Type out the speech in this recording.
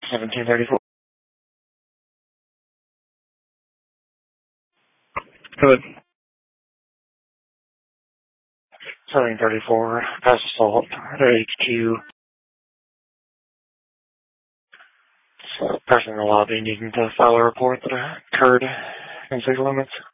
1734. Good. 1734, past assault at HQ. Person in the lobby needing to file a report that occurred in city limits.